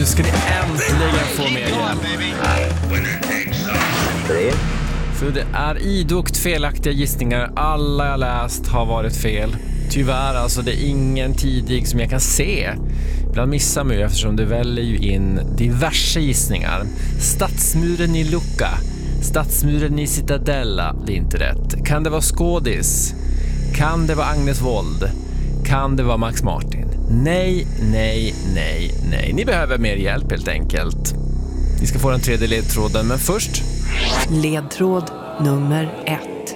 Nu ska ni äntligen få mer hjälp. För det är idogt felaktiga gissningar. Alla jag läst har varit fel. Tyvärr, alltså det är ingen tidig som jag kan se. Ibland missar man ju eftersom det väljer ju in diverse gissningar. Stadsmuren i Lucca, stadsmuren i Cittadella, det är inte rätt. Kan det vara skådis? Kan det vara Agnes Wold? Kan det vara Max Martin? Nej. Ni behöver mer hjälp helt enkelt. Ni ska få den tredje ledtråden, men först... Ledtråd nummer 1.